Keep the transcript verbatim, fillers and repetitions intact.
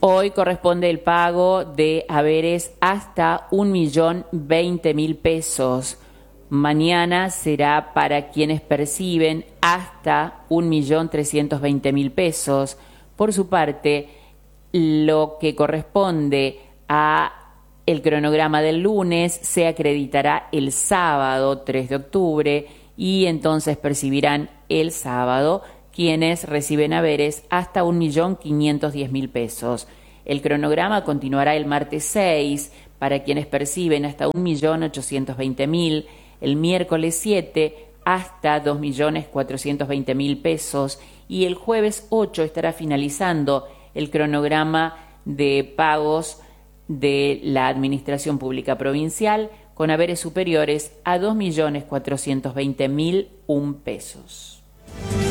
Hoy corresponde el pago de haberes hasta un millón veinte mil pesos. Mañana será para quienes perciben hasta un millón trescientos veinte mil pesos. Por su parte, lo que corresponde a el cronograma del lunes se acreditará el sábado tres de octubre y entonces percibirán el sábado quienes reciben haberes hasta un millón quinientos diez mil pesos. El cronograma continuará el martes seis para quienes perciben hasta un millón ochocientos veinte mil, el miércoles siete hasta dos millones cuatrocientos veinte mil pesos y el jueves ocho estará finalizando el cronograma de pagos de la Administración Pública Provincial con haberes superiores a dos millones cuatrocientos veinte mil un pesos.